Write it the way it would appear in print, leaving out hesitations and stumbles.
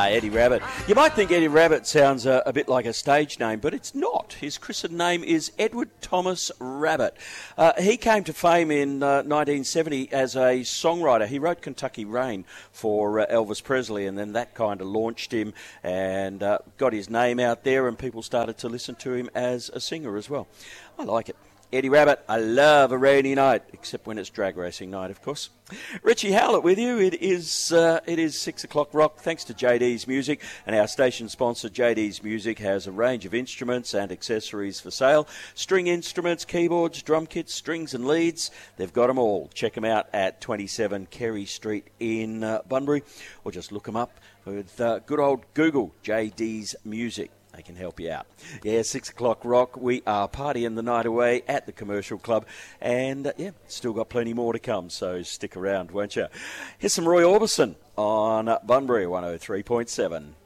Eddie Rabbitt. You might think Eddie Rabbitt sounds a bit like a stage name, but it's not. His christened name is Edward Thomas Rabbitt. He came to fame in 1970 as a songwriter. He wrote Kentucky Rain for Elvis Presley, and then that kind of launched him and got his name out there, and people started to listen to him as a singer as well. I like it. Eddie Rabbitt, I love a rainy night, except when it's drag racing night, of course. Richie Howlett with you. It is 6 o'clock rock, thanks to JD's Music, and our station sponsor, JD's Music, has a range of instruments and accessories for sale. String instruments, keyboards, drum kits, strings and leads. They've got them all. Check them out at 27 Kerry Street in Bunbury, or just look them up with good old Google, JD's Music. They can help you out. Yeah, 6 o'clock rock. We are partying the night away at the Commercial Club. And, still got plenty more to come, so stick around, won't you? Here's some Roy Orbison on Bunbury 103.7.